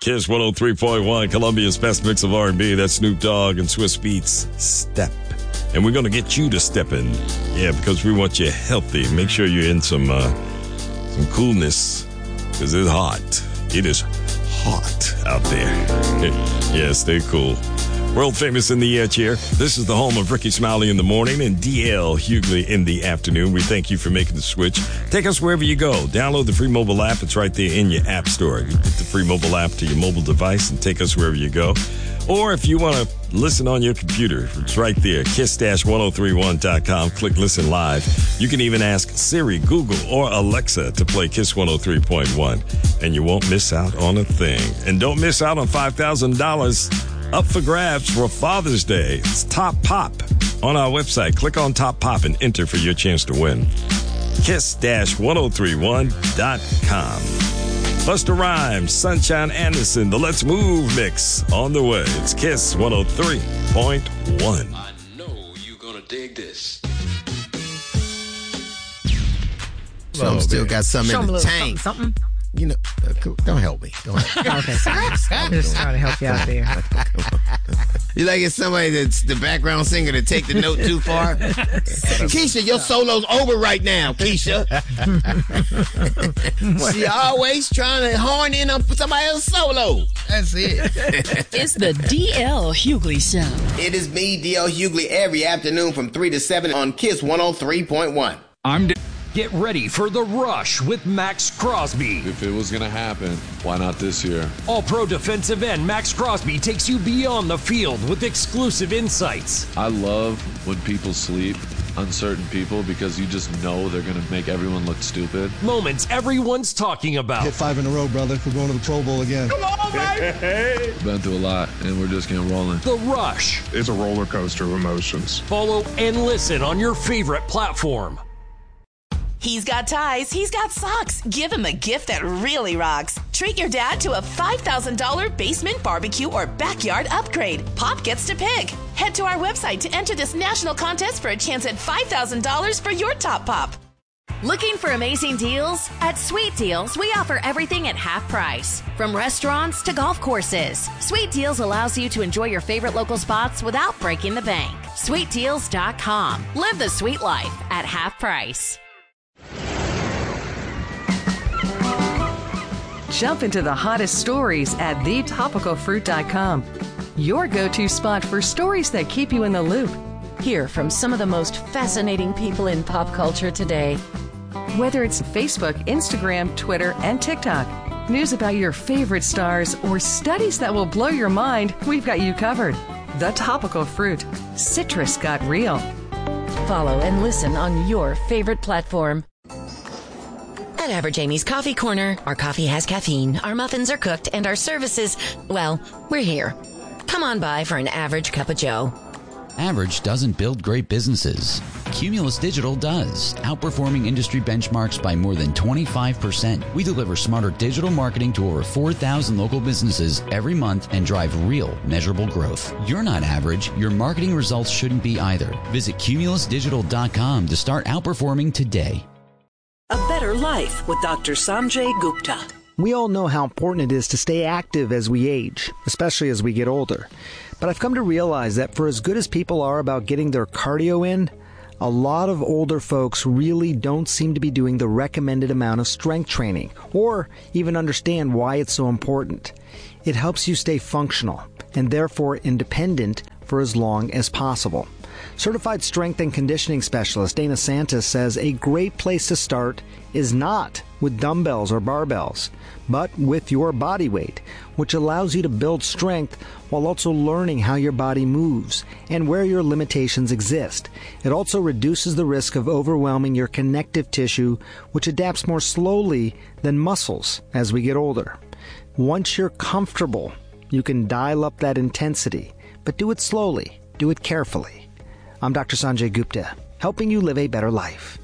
Kiss 103.1, Columbia's best mix of R&B. That's Snoop Dogg and Swiss Beats, Step. And we're going to get you to step in. Yeah, because we want you healthy. Make sure you're in some coolness, because it's hot. It is hot out there. Yeah, stay cool. World famous in the air chair. This is the home of Ricky Smiley in the morning and DL Hughley in the afternoon. We thank you for making the switch. Take us wherever you go. Download the free mobile app. It's right there in your app store. You get the free mobile app to your mobile device and take us wherever you go. Or if you want to listen on your computer, it's right there. Kiss-1031.com. Click listen live. You can even ask Siri, Google, or Alexa to play Kiss 103.1. And you won't miss out on a thing. And don't miss out on $5,000 up for grabs for Father's Day. It's Top Pop on our website. Click on Top Pop and enter for your chance to win. Kiss-1031.com. Busta Rhymes, Sunshine Anderson, the Let's Move mix on the way. It's Kiss 103.1. I know you're gonna dig this. Some still got something in the tank. Something. You know, don't help me. Don't help me. Okay. I'm just trying to help you out there. You like it's somebody that's the background singer to take the note too far? Keisha, your solo's over right now, Keisha. She always trying to horn in on somebody else's solo. That's it. It's the DL Hughley Show. It is me, DL Hughley, every afternoon from 3 to 7 on Kiss 103.1. Get ready for The Rush with Max Crosby. If it was gonna happen, why not this year? All-pro defensive end Max Crosby takes you beyond the field with exclusive insights. I love when people sleep on certain people because you just know they're gonna make everyone look stupid. Moments everyone's talking about. Hit 5 in a row, brother. We're going to the Pro Bowl again. Come on, baby! Been through a lot, and we're just getting rolling. The Rush. It's a roller coaster of emotions. Follow and listen on your favorite platform. He's got ties, he's got socks. Give him a gift that really rocks. Treat your dad to a $5,000 basement barbecue or backyard upgrade. Pop gets to pick. Head to our website to enter this national contest for a chance at $5,000 for your top pop. Looking for amazing deals? At Sweet Deals, we offer everything at half price. From restaurants to golf courses, Sweet Deals allows you to enjoy your favorite local spots without breaking the bank. SweetDeals.com. Live the sweet life at half price. Jump into the hottest stories at thetopicalfruit.com. Your go-to spot for stories that keep you in the loop. Hear from some of the most fascinating people in pop culture today. Whether it's Facebook, Instagram, Twitter, and TikTok, news about your favorite stars, or studies that will blow your mind, we've got you covered. The Topical Fruit. Citrus got real. Follow and listen on your favorite platform. At Average Amy's Coffee Corner, our coffee has caffeine, our muffins are cooked, and our services, well, we're here. Come on by for an average cup of joe. Average doesn't build great businesses. Cumulus Digital does, outperforming industry benchmarks by more than 25%. We deliver smarter digital marketing to over 4,000 local businesses every month and drive real, measurable growth. You're not average. Your marketing results shouldn't be either. Visit cumulusdigital.com to start outperforming today. A Better Life with Dr. Sanjay Gupta. We all know how important it is to stay active as we age, especially as we get older. But I've come to realize that for as good as people are about getting their cardio in, a lot of older folks really don't seem to be doing the recommended amount of strength training, or even understand why it's so important. It helps you stay functional, and therefore independent for as long as possible. Certified strength and conditioning specialist Dana Santos says a great place to start is not with dumbbells or barbells, but with your body weight, which allows you to build strength while also learning how your body moves and where your limitations exist. It also reduces the risk of overwhelming your connective tissue, which adapts more slowly than muscles as we get older. Once you're comfortable, you can dial up that intensity, but do it slowly, do it carefully. I'm Dr. Sanjay Gupta, helping you live a better life.